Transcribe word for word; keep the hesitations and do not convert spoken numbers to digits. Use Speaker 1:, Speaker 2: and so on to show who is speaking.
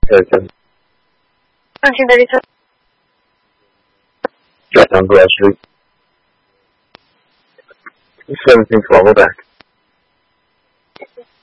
Speaker 1: thirty-seven.
Speaker 2: nineteen thirty-seven.
Speaker 1: Drop down Broad Street. seventeen twelve, we're back.